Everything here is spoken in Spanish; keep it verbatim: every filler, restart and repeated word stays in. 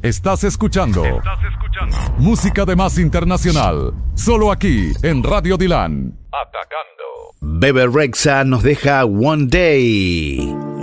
Estás escuchando. Estás escuchando. Música de más internacional. Solo aquí en Radio Dylan. Atacando. Bebe Rexha nos deja One Day.